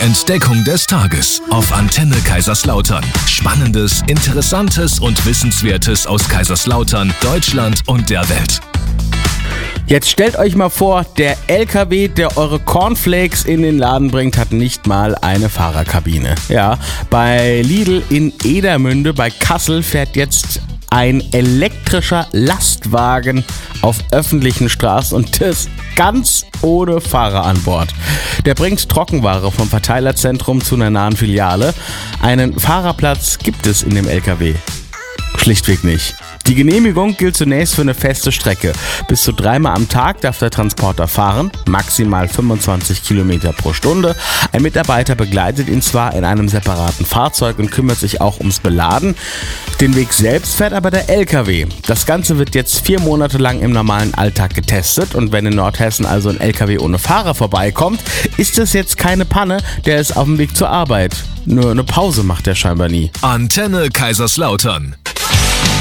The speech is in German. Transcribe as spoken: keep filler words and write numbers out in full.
Entdeckung des Tages auf Antenne Kaiserslautern. Spannendes, Interessantes und Wissenswertes aus Kaiserslautern, Deutschland und der Welt. Jetzt stellt euch mal vor, der L K W, der eure Cornflakes in den Laden bringt, hat nicht mal eine Fahrerkabine. Ja, bei Lidl in Edermünde bei Kassel fährt jetzt ein elektrischer Lastwagen auf öffentlichen Straßen und das ganz ohne Fahrer an Bord. Der bringt Trockenware vom Verteilerzentrum zu einer nahen Filiale. Einen Fahrerplatz gibt es in dem L K W schlichtweg nicht. Die Genehmigung gilt zunächst für eine feste Strecke. Bis zu dreimal am Tag darf der Transporter fahren, maximal fünfundzwanzig Kilometer pro Stunde. Ein Mitarbeiter begleitet ihn zwar in einem separaten Fahrzeug und kümmert sich auch ums Beladen. Den Weg selbst fährt aber der L K W. Das Ganze wird jetzt vier Monate lang im normalen Alltag getestet und wenn in Nordhessen also ein L K W ohne Fahrer vorbeikommt, ist es jetzt keine Panne, der ist auf dem Weg zur Arbeit. Nur eine Pause macht er scheinbar nie. Antenne Kaiserslautern.